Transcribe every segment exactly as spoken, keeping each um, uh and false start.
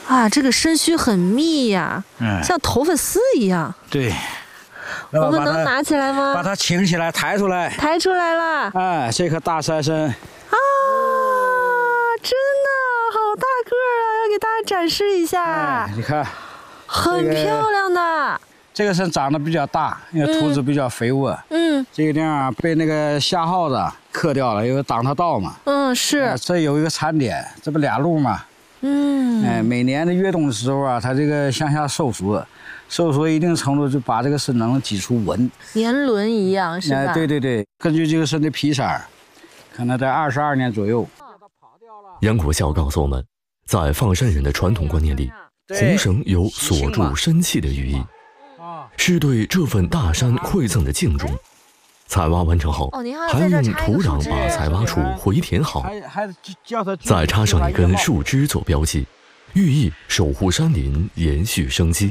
啊，这个身须很密呀，嗯，像头发丝一样。 对。 我们能拿起来吗？ 把它擎起来，抬出来。 抬出来了。 哎，这颗大山参。 啊，真的好大个啊！要给大家展示一下。 哎、你看， 很漂亮的。 这个是长得比较大，因为土质比较肥沃。嗯。这个地方被那个夏耗子克掉了，因为挡它道嘛。 嗯，是。 呃、这有一个残点，这不俩路嘛。嗯。哎，每年的越冬的时候啊，它这个向下收缩。收缩一定程度，就把这个参能挤出纹， 年轮一样是吧？ 哎，对对对，根据这个参的皮色，可能在二十二年左右。 杨国孝告诉我们，在放山人的传统观念里，红绳有锁住生气的寓意，是对这份大山馈赠的敬重。采挖完成后，还要用土壤把采挖处回填好，再插上一根树枝做标记，寓意守护山林，延续生机。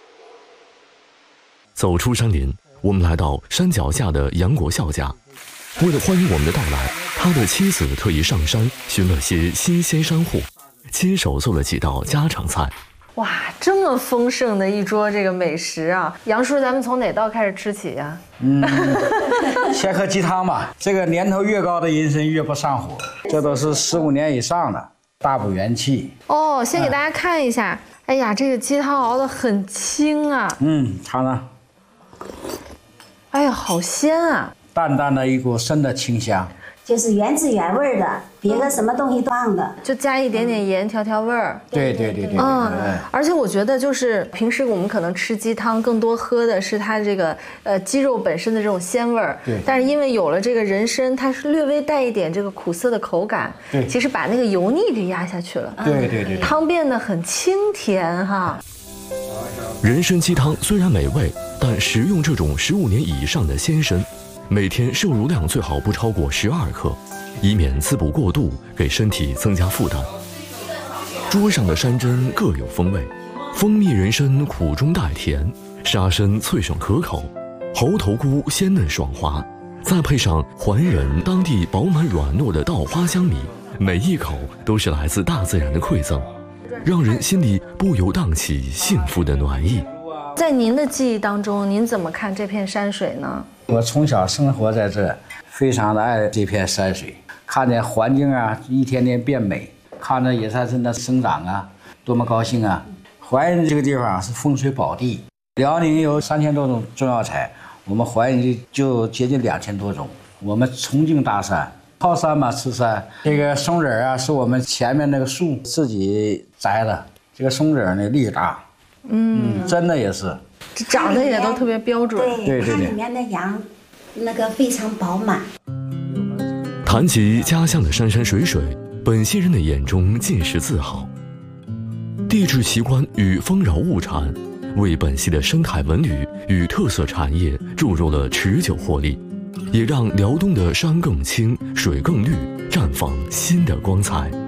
走出山林，我们来到山脚下的杨国孝家。为了欢迎我们的到来，他的妻子特意上山寻了些新鲜山货，亲手做了几道家常菜。 哇，这么丰盛的一桌这个美食啊！杨叔，咱们从哪道开始吃起呀？ 嗯，先喝鸡汤吧。这个年头越高的人参越不上火，这都是十五年以上的，大补元气。 哦，先给大家看一下。哎呀，这个鸡汤熬得很清啊。 嗯，尝尝。 哎呀，好鲜啊！ 淡淡的一股参的清香， 就是原汁原味的，别的什么东西都放的， 就加一点点盐调调味儿。 对对对对， 嗯，而且我觉得就是平时我们可能吃鸡汤，更多喝的是它这个呃鸡肉本身的这种鲜味儿。 对。 但是因为有了这个人参，它是略微带一点这个苦涩的口感。 对。 其实把那个油腻给压下去了。 对对对。 汤变得很清甜哈。 人参鸡汤虽然美味，但食用这种十五年以上的鲜参，每天摄入量最好不超过十二克，以免滋补过度，给身体增加负担。桌上的山珍各有风味，蜂蜜人参苦中带甜，沙参脆爽可口，猴头菇鲜嫩爽滑，再配上还人当地饱满软糯的稻花香米，每一口都是来自大自然的馈赠，让人心里不由荡起幸福的暖意。 在您的记忆当中，您怎么看这片山水呢？ 我从小生活在这，非常的爱这片山水，看见环境啊一天天变美，看着野山参的生长啊，多么高兴啊！怀仁这个地方是风水宝地，辽宁有三千多种中药材，我们怀仁就接近两千多种。我们崇敬大山，靠山嘛吃山。这个松仁啊，是我们前面那个树自己摘的，这个松仁呢力大。嗯，真的也是， 这长得也都特别标准。 对对对，它里面的羊，那个非常饱满。 谈及家乡的山山水水，本溪人的眼中尽是自豪。地质奇观与丰饶物产，为本溪的生态文旅与特色产业注入了持久活力，也让辽东的山更青、水更绿，绽放新的光彩。